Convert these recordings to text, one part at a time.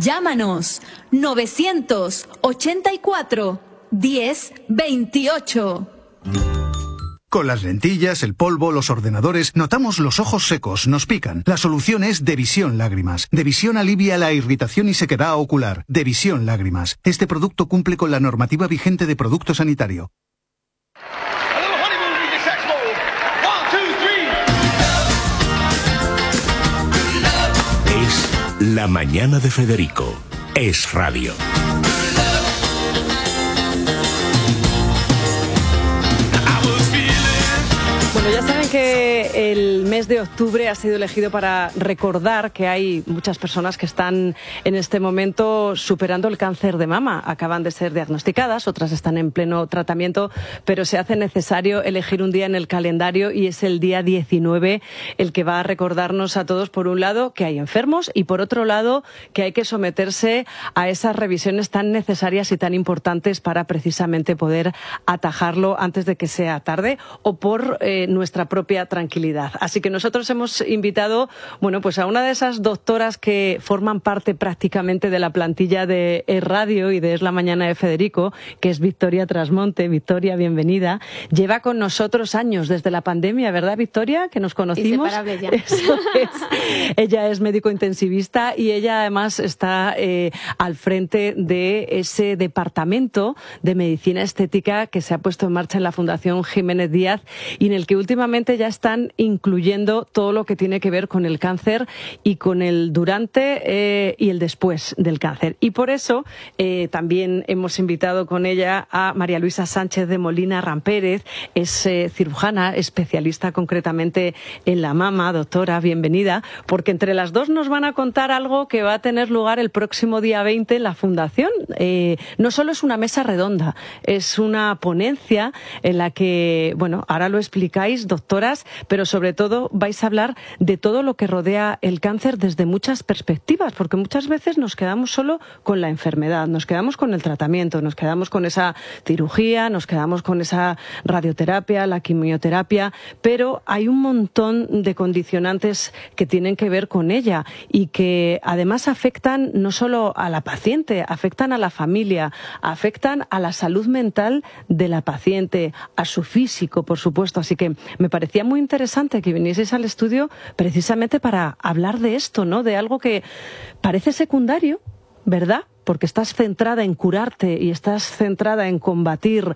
Llámanos 984 1028. Con las lentillas, el polvo, los ordenadores, notamos los ojos secos, nos pican. La solución es Devisión Lágrimas. Devisión alivia la irritación y sequedad ocular. Devisión Lágrimas. Este producto cumple con la normativa vigente de producto sanitario. Es La Mañana de Federico. Es radio. Bueno, ya saben que el mes de octubre ha sido elegido para recordar que hay muchas personas que están en este momento superando el cáncer de mama. Acaban de ser diagnosticadas, otras están en pleno tratamiento, pero se hace necesario elegir un día en el calendario y es el día 19 el que va a recordarnos a todos, por un lado, que hay enfermos y, por otro lado, que hay que someterse a esas revisiones tan necesarias y tan importantes para precisamente poder atajarlo antes de que sea tarde o por nuestra propia tranquilidad. Así que nosotros hemos invitado, bueno, pues a una de esas doctoras que forman parte prácticamente de la plantilla de Radio y de Es la Mañana de Federico, que es Victoria Trasmonte. Victoria, bienvenida. Lleva con nosotros años desde la pandemia, ¿verdad, Victoria? Que nos conocimos. Inseparable ya. Eso es. Ella es médico intensivista y ella además está al frente de ese departamento de medicina estética que se ha puesto en marcha en la Fundación Jiménez Díaz y en el que últimamente ya están incluyendo todo lo que tiene que ver con el cáncer y con el durante y el después del cáncer. Y por eso también hemos invitado con ella a María Luisa Sánchez de Molina Rampérez. Es cirujana, especialista concretamente en la mama. Doctora, bienvenida, porque entre las dos nos van a contar algo que va a tener lugar el próximo día 20 en la Fundación. No solo es una mesa redonda, es una ponencia en la que, bueno, ahora lo explicáis, doctoras, pero sobre todo vais a hablar de todo lo que rodea el cáncer desde muchas perspectivas, porque muchas veces nos quedamos solo con la enfermedad, nos quedamos con el tratamiento, nos quedamos con esa cirugía, nos quedamos con esa radioterapia, la quimioterapia, pero hay un montón de condicionantes que tienen que ver con ella y que además afectan no solo a la paciente, afectan a la familia, afectan a la salud mental de la paciente, a su físico, por supuesto. Así que me parecía muy interesante que vinieseis al estudio precisamente para hablar de esto, ¿no? De algo que parece secundario, ¿verdad? Porque estás centrada en curarte y estás centrada en combatir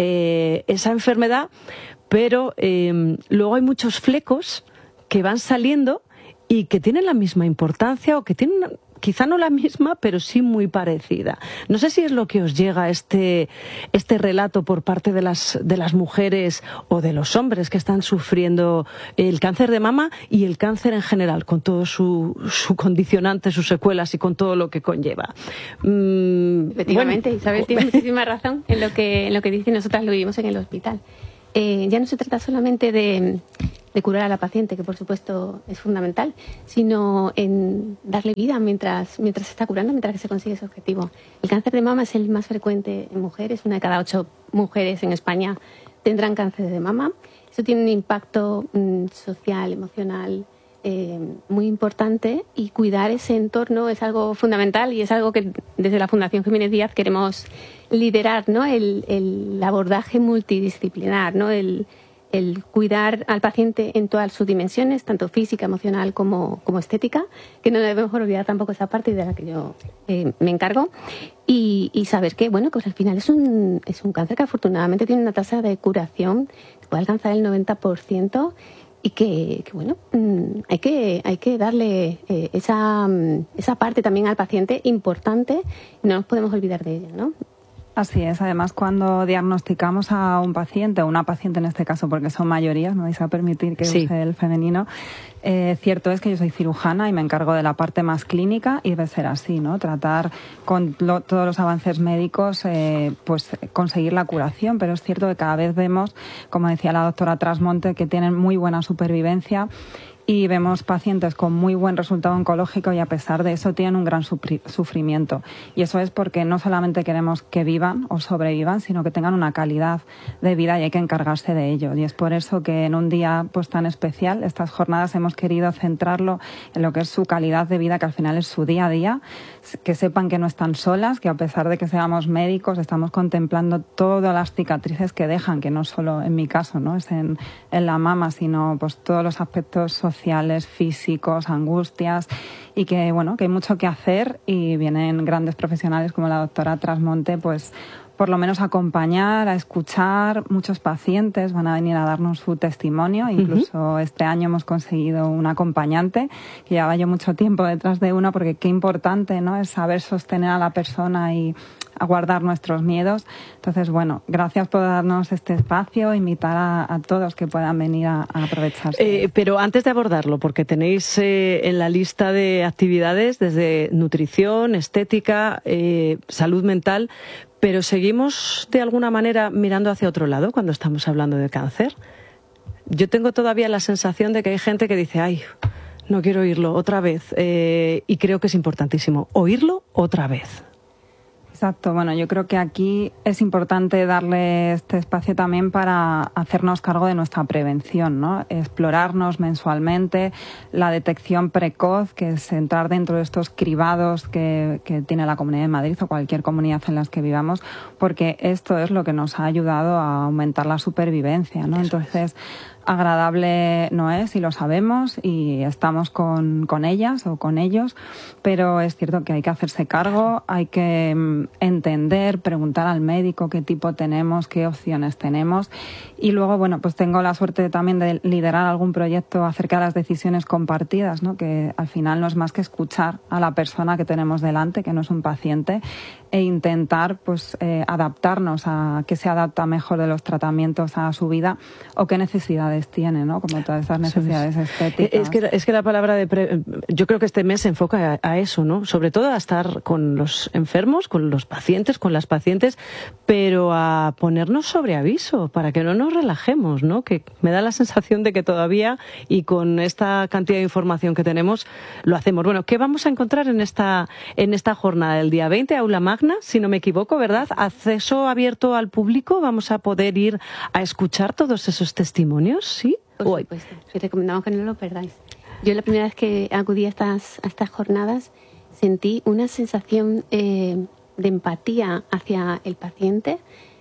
esa enfermedad, pero luego hay muchos flecos que van saliendo y que tienen la misma importancia o que tienen quizá no la misma, pero sí muy parecida. No sé si es lo que os llega este relato por parte de las mujeres o de los hombres que están sufriendo el cáncer de mama y el cáncer en general, con todo su condicionante, sus secuelas y con todo lo que conlleva. Efectivamente, Isabel tiene muchísima razón en lo que dice, y nosotras lo vivimos en el hospital. Ya no se trata solamente de curar a la paciente, que por supuesto es fundamental, sino en darle vida mientras se está curando, mientras que se consigue ese objetivo. El cáncer de mama es el más frecuente en mujeres. 1 de cada 8 mujeres en España tendrán cáncer de mama. Eso tiene un impacto social, emocional, muy importante, y cuidar ese entorno es algo fundamental y es algo que desde la Fundación Jiménez Díaz queremos liderar, ¿no? El abordaje multidisciplinar, ¿no? El cuidar al paciente en todas sus dimensiones, tanto física, emocional como estética, que no debemos olvidar tampoco esa parte de la que yo me encargo, y saber que, bueno, pues al final es un cáncer que afortunadamente tiene una tasa de curación que puede alcanzar el 90%, y que bueno, hay que darle esa parte también al paciente importante, y no nos podemos olvidar de ella, ¿no? Así es. Además, cuando diagnosticamos a un paciente, o una paciente en este caso, porque son mayorías, no vais a permitir que use el femenino, cierto es que yo soy cirujana y me encargo de la parte más clínica, y debe ser así, ¿no? Tratar con todos los avances médicos, pues conseguir la curación, pero es cierto que cada vez vemos, como decía la doctora Trasmonte, que tienen muy buena supervivencia. y vemos pacientes con muy buen resultado oncológico y a pesar de eso tienen un gran sufrimiento. Y eso es porque no solamente queremos que vivan o sobrevivan, sino que tengan una calidad de vida y hay que encargarse de ello. Y es por eso que en un día pues tan especial, estas jornadas hemos querido centrarlo en lo que es su calidad de vida, que al final es su día a día, que sepan que no están solas, que a pesar de que seamos médicos estamos contemplando todas las cicatrices que dejan, que no solo en mi caso, ¿no? Es en la mama, sino pues todos los aspectos sociales, físicos, angustias, y que bueno, que hay mucho que hacer y vienen grandes profesionales como la doctora Trasmonte, pues por lo menos a acompañar, a escuchar. Muchos pacientes van a venir a darnos su testimonio. Incluso este año hemos conseguido un acompañante, que llevaba yo mucho tiempo detrás de uno, porque qué importante, ¿no?, es saber sostener a la persona y aguardar nuestros miedos. Entonces, bueno, gracias por darnos este espacio, invitar a todos que puedan venir a aprovecharse. Pero antes de abordarlo, porque tenéis en la lista de actividades desde nutrición, estética, salud mental, pero seguimos de alguna manera mirando hacia otro lado cuando estamos hablando de cáncer. Yo tengo todavía la sensación de que hay gente que dice, ay, no quiero oírlo otra vez, y creo que es importantísimo oírlo otra vez. Exacto. Bueno, yo creo que aquí es importante darle este espacio también para hacernos cargo de nuestra prevención, ¿no? Explorarnos mensualmente, la detección precoz, que es entrar dentro de estos cribados que tiene la Comunidad de Madrid o cualquier comunidad en las que vivamos, porque esto es lo que nos ha ayudado a aumentar la supervivencia, ¿no? Entonces, agradable no es, y lo sabemos, y estamos con ellas o con ellos, pero es cierto que hay que hacerse cargo, hay que entender, preguntar al médico qué tipo tenemos, qué opciones tenemos, y luego, bueno, pues tengo la suerte también de liderar algún proyecto acerca de las decisiones compartidas, ¿no?, que al final no es más que escuchar a la persona que tenemos delante, que no es un paciente, e intentar pues adaptarnos a qué se adapta mejor de los tratamientos a su vida o qué necesidades tiene, ¿no? Como todas esas necesidades estéticas. Es que la palabra yo creo que este mes se enfoca a eso, ¿no? Sobre todo a estar con los enfermos, con los pacientes, con las pacientes, pero a ponernos sobre aviso para que no nos relajemos, ¿no? Que me da la sensación de que todavía, y con esta cantidad de información que tenemos, lo hacemos. Bueno, ¿qué vamos a encontrar en esta jornada del día 20? Aula Magna, si no me equivoco, ¿verdad? Acceso abierto al público, vamos a poder ir a escuchar todos esos testimonios, ¿sí? Por supuesto, os recomendamos que no lo perdáis. Yo la primera vez que acudí a estas jornadas sentí una sensación de empatía hacia el paciente,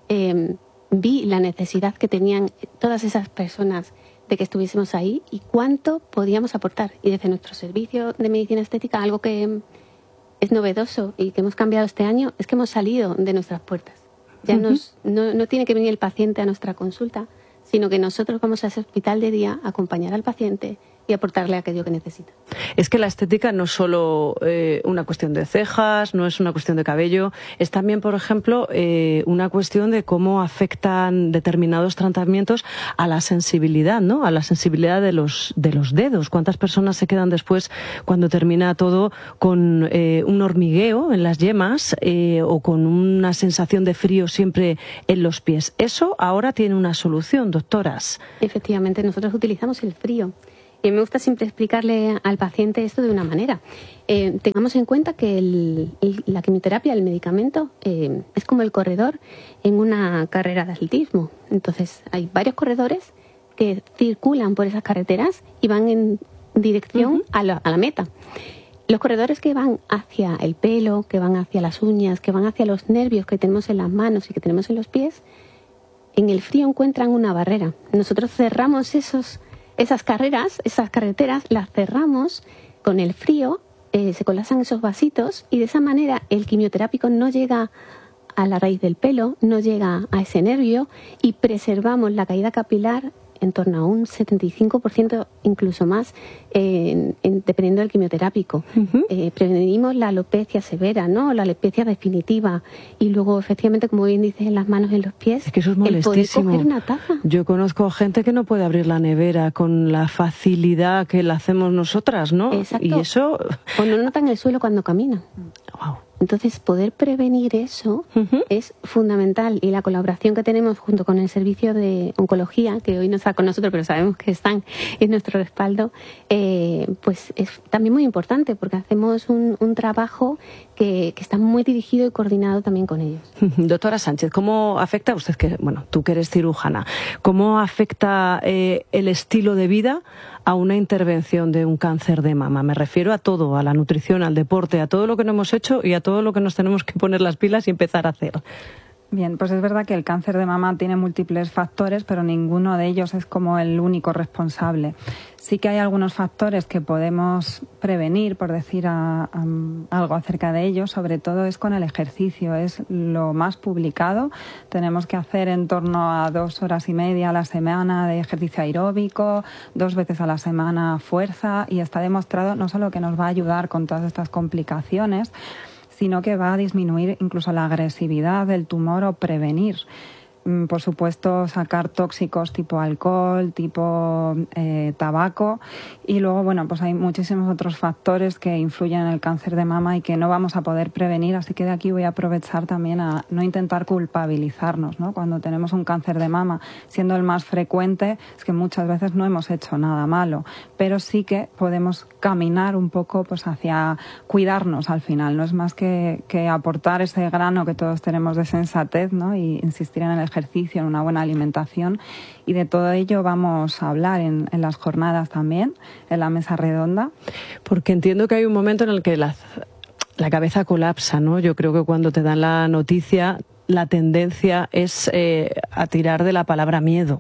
vi la necesidad que tenían todas esas personas de que estuviésemos ahí y cuánto podíamos aportar. Y desde nuestro servicio de medicina estética, algo que es novedoso y que hemos cambiado este año es que hemos salido de nuestras puertas. Ya no tiene que venir el paciente a nuestra consulta, sino que nosotros vamos a ese hospital de día a acompañar al paciente y aportarle aquello que necesita. Es que la estética no es solo una cuestión de cejas, no es una cuestión de cabello, es también, por ejemplo, una cuestión de cómo afectan determinados tratamientos a la sensibilidad, ¿no? A la sensibilidad de los dedos. ¿Cuántas personas se quedan después, cuando termina todo, con un hormigueo en las yemas o con una sensación de frío siempre en los pies? Eso ahora tiene una solución, doctoras. Efectivamente, nosotros utilizamos el frío. Y me gusta siempre explicarle al paciente esto de una manera. Tengamos en cuenta que la quimioterapia, el medicamento, es como el corredor en una carrera de atletismo. Entonces, hay varios corredores que circulan por esas carreteras y van en dirección a la meta. Los corredores que van hacia el pelo, que van hacia las uñas, que van hacia los nervios que tenemos en las manos y que tenemos en los pies, en el frío encuentran una barrera. Nosotros cerramos esas carreteras, las cerramos con el frío, se colapsan esos vasitos y de esa manera el quimioterápico no llega a la raíz del pelo, no llega a ese nervio y preservamos la caída capilar en torno a un 75%, incluso más, dependiendo del quimioterápico. Prevenimos la alopecia severa, ¿no? La alopecia definitiva. Y luego, efectivamente, como bien dices, en las manos y en los pies, es que eso es molestísimo. El poder coger una taza. Yo conozco gente que no puede abrir la nevera con la facilidad que la hacemos nosotras, ¿no? Exacto. Y eso... O no notan el suelo cuando caminan. Wow. Entonces, poder prevenir eso es fundamental, y la colaboración que tenemos junto con el servicio de oncología, que hoy no está con nosotros, pero sabemos que están en nuestro respaldo, pues es también muy importante, porque hacemos un trabajo que está muy dirigido y coordinado también con ellos. Doctora Sánchez, ¿cómo afecta usted, tú que eres cirujana, cómo afecta el estilo de vida a una intervención de un cáncer de mama? Me refiero a todo, a la nutrición, al deporte, a todo lo que no hemos hecho y a todo lo que nos tenemos que poner las pilas y empezar a hacer. Bien, pues es verdad que el cáncer de mama tiene múltiples factores, pero ninguno de ellos es como el único responsable. Sí que hay algunos factores que podemos prevenir, por decir algo acerca de ellos, sobre todo es con el ejercicio, es lo más publicado. Tenemos que hacer en torno a 2 horas y media a la semana de ejercicio aeróbico, 2 veces a la semana fuerza, y está demostrado no solo que nos va a ayudar con todas estas complicaciones, sino que va a disminuir incluso la agresividad del tumor o prevenir. Por supuesto, sacar tóxicos tipo alcohol, tipo tabaco, y luego, bueno, pues hay muchísimos otros factores que influyen en el cáncer de mama y que no vamos a poder prevenir, así que de aquí voy a aprovechar también a no intentar culpabilizarnos, ¿no? Cuando tenemos un cáncer de mama, siendo el más frecuente, es que muchas veces no hemos hecho nada malo, pero sí que podemos caminar un poco pues hacia cuidarnos al final, no es más que aportar ese grano que todos tenemos de sensatez, ¿no? Y insistir en el ejercicio, en una buena alimentación, y de todo ello vamos a hablar en las jornadas también, en la mesa redonda. Porque entiendo que hay un momento en el que la cabeza colapsa, ¿no? Yo creo que cuando te dan la noticia, la tendencia es a tirar de la palabra miedo.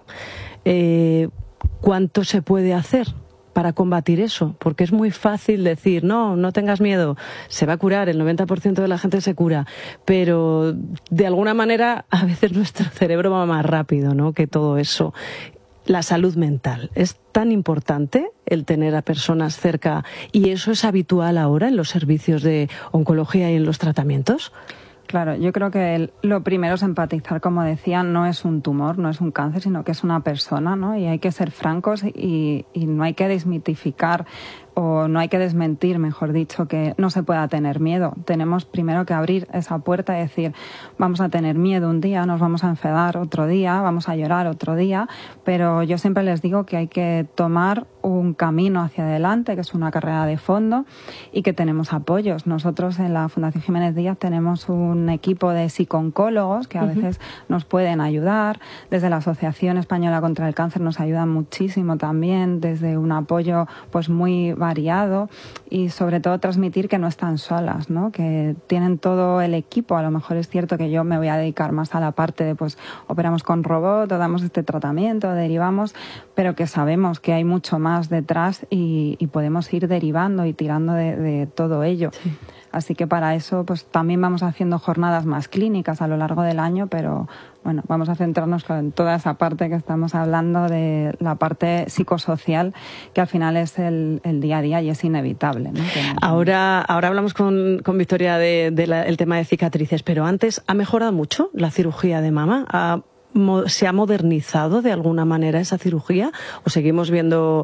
¿Cuánto se puede hacer para combatir eso? Porque es muy fácil decir, no tengas miedo, se va a curar, el 90% de la gente se cura, pero de alguna manera a veces nuestro cerebro va más rápido, ¿no?, que todo eso. La salud mental, ¿es tan importante el tener a personas cerca, y eso es habitual ahora en los servicios de oncología y en los tratamientos? Claro, yo creo que lo primero es empatizar, como decía, no es un tumor, no es un cáncer, sino que es una persona, ¿no? Y hay que ser francos y no hay que desmitificar, o no hay que desmentir, mejor dicho, que no se pueda tener miedo. Tenemos primero que abrir esa puerta y decir, vamos a tener miedo un día, nos vamos a enfadar otro día, vamos a llorar otro día, pero yo siempre les digo que hay que tomar un camino hacia adelante, que es una carrera de fondo, y que tenemos apoyos. Nosotros en la Fundación Jiménez Díaz tenemos un equipo de psicooncólogos que a veces nos pueden ayudar. Desde la Asociación Española contra el Cáncer nos ayudan muchísimo también, desde un apoyo pues muy variado, y sobre todo transmitir que no están solas, ¿no? Que tienen todo el equipo. A lo mejor es cierto que yo me voy a dedicar más a la parte de pues operamos con robot o damos este tratamiento, derivamos, pero que sabemos que hay mucho más detrás y podemos ir derivando y tirando de todo ello. Sí. Así que para eso pues también vamos haciendo jornadas más clínicas a lo largo del año, pero bueno, vamos a centrarnos en toda esa parte que estamos hablando, de la parte psicosocial, que al final es el día a día y es inevitable, ¿no? Ahora hablamos con Victoria del tema de cicatrices, pero antes, ¿ha mejorado mucho la cirugía de mama? ¿Se ha modernizado de alguna manera esa cirugía? ¿O seguimos viendo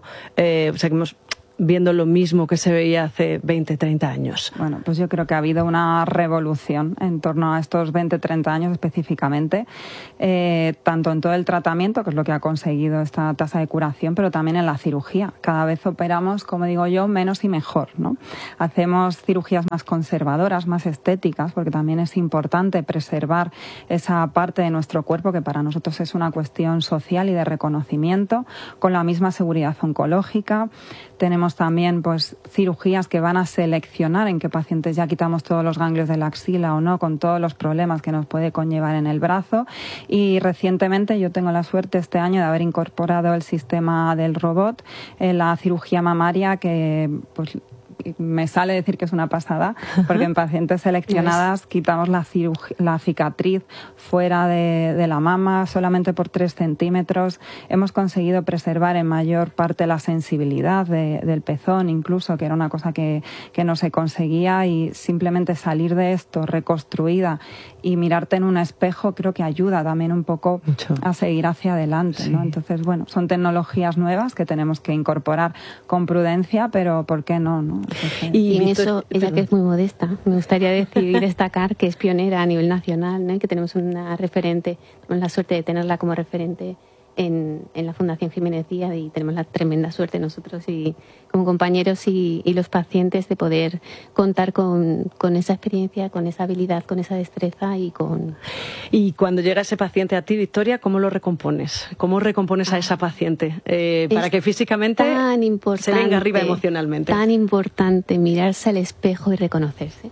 lo mismo que se veía hace 20, 30 años? Bueno, pues yo creo que ha habido una revolución en torno a estos 20, 30 años específicamente, tanto en todo el tratamiento, que es lo que ha conseguido esta tasa de curación, pero también en la cirugía. Cada vez operamos, como digo yo, menos y mejor, ¿no? Hacemos cirugías más conservadoras, más estéticas, porque también es importante preservar esa parte de nuestro cuerpo que para nosotros es una cuestión social y de reconocimiento, con la misma seguridad oncológica. Tenemos también pues cirugías que van a seleccionar en qué pacientes ya quitamos todos los ganglios de la axila o no, con todos los problemas que nos puede conllevar en el brazo. Y recientemente yo tengo la suerte este año de haber incorporado el sistema del robot en la cirugía mamaria, que pues me sale decir que es una pasada, porque en pacientes seleccionadas quitamos la cicatriz fuera de la mama solamente por 3 centímetros. Hemos conseguido preservar en mayor parte la sensibilidad del pezón, incluso, que era una cosa que no se conseguía, y simplemente salir de esto reconstruida y mirarte en un espejo creo que ayuda también un poco a seguir hacia adelante, ¿no? Entonces, bueno, son tecnologías nuevas que tenemos que incorporar con prudencia, pero ¿por qué no? Y en eso, ella que es muy modesta, me gustaría decir y destacar que es pionera a nivel nacional, ¿no? Y que tenemos una referente, tenemos la suerte de tenerla como referente en la Fundación Jiménez Díaz, y tenemos la tremenda suerte nosotros y como compañeros y los pacientes de poder contar con esa experiencia, con esa habilidad, con esa destreza y con... Y cuando llega ese paciente a ti, Victoria, ¿cómo lo recompones? ¿Cómo recompones a esa paciente? Para que físicamente se venga arriba emocionalmente. Tan importante mirarse al espejo y reconocerse.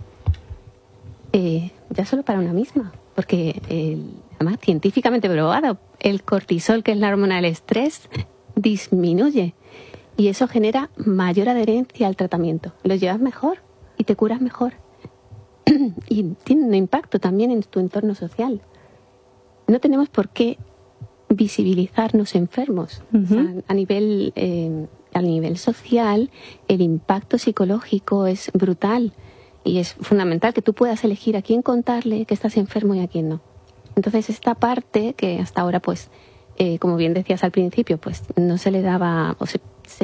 Ya solo para una misma, porque además científicamente probado, el cortisol, que es la hormona del estrés, disminuye y eso genera mayor adherencia al tratamiento. Lo llevas mejor y te curas mejor. Y tiene un impacto también en tu entorno social. No tenemos por qué visibilizarnos enfermos. O sea, a nivel social, el impacto psicológico es brutal y es fundamental que tú puedas elegir a quién contarle que estás enfermo y a quién no. Entonces, esta parte que hasta ahora, pues, como bien decías al principio, pues no se le daba, o se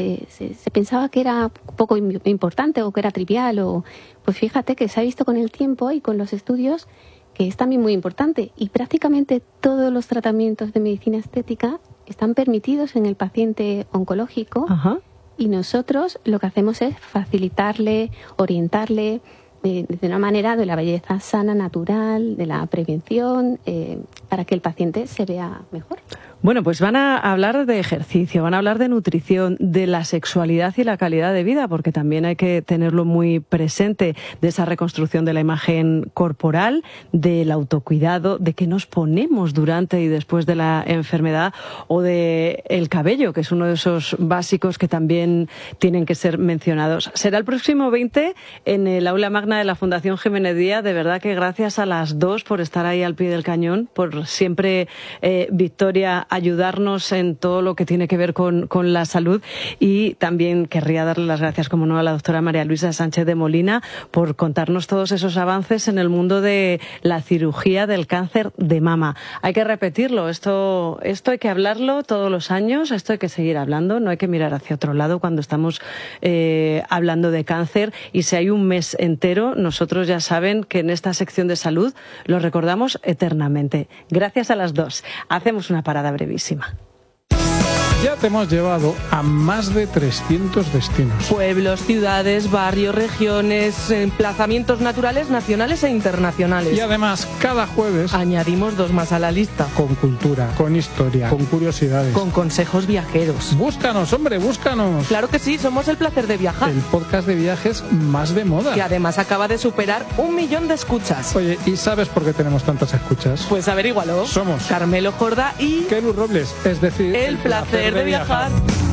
pensaba que era poco importante o que era trivial, o pues fíjate que se ha visto con el tiempo y con los estudios que es también muy importante. Y prácticamente todos los tratamientos de medicina estética están permitidos en el paciente oncológico. Ajá. Y nosotros lo que hacemos es facilitarle, orientarle de una manera de la belleza sana, natural, de la prevención, para que el paciente se vea mejor. Bueno, pues van a hablar de ejercicio, van a hablar de nutrición, de la sexualidad y la calidad de vida, porque también hay que tenerlo muy presente, de esa reconstrucción de la imagen corporal, del autocuidado, de qué nos ponemos durante y después de la enfermedad, o de el cabello, que es uno de esos básicos que también tienen que ser mencionados. Será el próximo 20 en el aula magna de la Fundación Jiménez Díaz. De verdad que gracias a las dos por estar ahí al pie del cañón, por siempre, Victoria, ayudarnos en todo lo que tiene que ver con la salud, y también querría darle las gracias, como no, a la doctora María Luisa Sánchez de Molina por contarnos todos esos avances en el mundo de la cirugía del cáncer de mama. Hay que repetirlo, esto hay que hablarlo todos los años, esto hay que seguir hablando, no hay que mirar hacia otro lado cuando estamos hablando de cáncer, y si hay un mes entero, nosotros ya saben que en esta sección de salud lo recordamos eternamente. Gracias a las dos. Hacemos una parada brevísima. Ya te hemos llevado a más de 300 destinos. Pueblos, ciudades, barrios, regiones, emplazamientos naturales, nacionales e internacionales. Y además, cada jueves añadimos 2 más a la lista. Con cultura, con historia, con curiosidades, con consejos viajeros. Búscanos, hombre, búscanos. Claro que sí, somos El Placer de Viajar. El podcast de viajes más de moda. Que además acaba de superar 1 millón de escuchas. Oye, ¿y sabes por qué tenemos tantas escuchas? Pues averígualo. Somos Carmelo Jordá y Kelu Robles, es decir, El Placer de Viajar.